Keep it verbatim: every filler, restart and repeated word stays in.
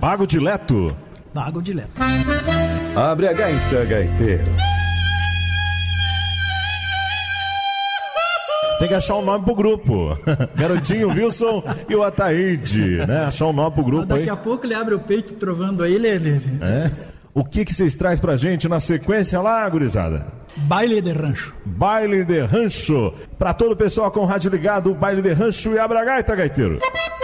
Mago Dileto. Mago Dileto. Abre a gaita, gaiteiro. Tem que achar um nome pro grupo. Garotinho, Wilson e o Ataíde, né? Achar um nome pro grupo Daqui aí. a pouco ele abre o peito trovando aí, ele... ele... É? O que que vocês trazem pra gente na sequência lá, gurizada? Baile de rancho. Baile de rancho. Pra todo o pessoal com o rádio ligado, o baile de rancho e abra a gaita, gaiteiro.